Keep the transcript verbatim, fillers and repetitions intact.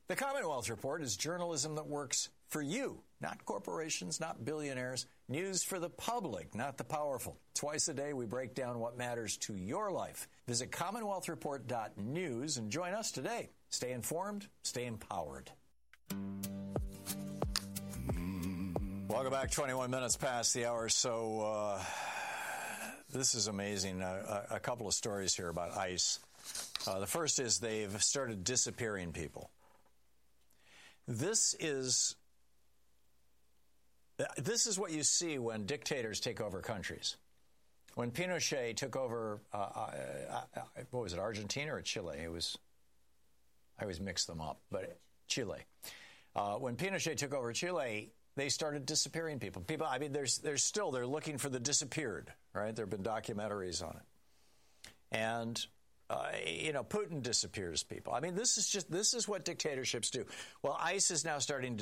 The Commonwealth Report is journalism that works for you, not corporations, not billionaires. News for the public, not the powerful. Twice a day, we break down what matters to your life. Visit commonwealth report dot news and join us today. Stay informed, stay empowered. Welcome back. twenty-one minutes past the hour. So uh, this is amazing. Uh, a, a couple of stories here about ICE. Uh, the first is they've started disappearing people. This is this is what you see when dictators take over countries. When Pinochet took over, uh, uh, uh, what was it, Argentina or Chile? It was. I always mix them up, but Chile. Uh, when Pinochet took over Chile, they started disappearing people. People. I mean, there's there's still they're looking for the disappeared. Right? There have been documentaries on it, and. Uh, you know, Putin disappears people. I mean, this is just, this is what dictatorships do. Well, ICE is now starting to